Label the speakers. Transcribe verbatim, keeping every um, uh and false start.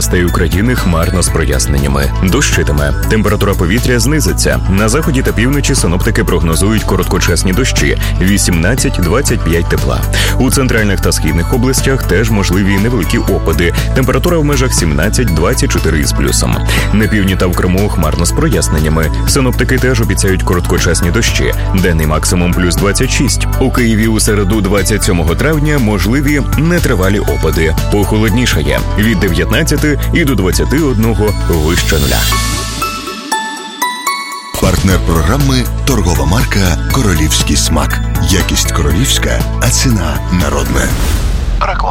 Speaker 1: областей України хмарно з проясненнями. Дощитиме. Температура повітря знизиться. На заході та півночі синоптики прогнозують короткочасні дощі – вісімнадцять - двадцять п'ять тепла. У центральних та східних областях теж можливі невеликі опади. Температура в межах сімнадцять - двадцять чотири із плюсом. На півдні та в Криму хмарно з проясненнями. Синоптики теж обіцяють короткочасні дощі. Денний максимум плюс двадцять шість. У Києві у середу двадцять сьомого травня можливі нетривалі опади. Похолоднішає від дев'ятнадцяти і до двадцяти одного вище нуля.
Speaker 2: Партнер програми – торгова марка «Королівський смак». Якість королівська, а ціна народна. Реклама.